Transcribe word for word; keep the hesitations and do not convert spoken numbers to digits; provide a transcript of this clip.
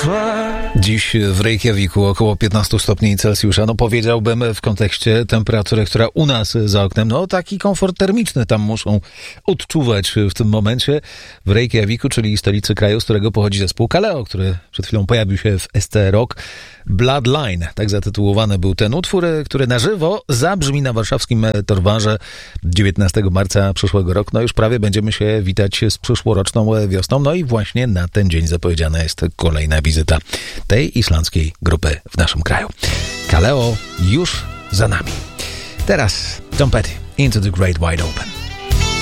Dziś w Reykjaviku około piętnaście stopni Celsjusza. No powiedziałbym w kontekście temperatury, która u nas za oknem, no taki komfort termiczny tam muszą odczuwać w tym momencie w Reykjaviku, czyli stolicy kraju, z którego pochodzi zespół Kaleo, który przed chwilą pojawił się w S T Rock. Bloodline, tak zatytułowany był ten utwór, który na żywo zabrzmi na warszawskim Torwarze dziewiętnastego marca przyszłego roku. No już prawie będziemy się witać z przyszłoroczną wiosną. No i właśnie na ten dzień zapowiedziana jest kolejna wizyta tej islandzkiej grupy w naszym kraju. Kaleo już za nami. Teraz Tom Petty, Into the Great Wide Open.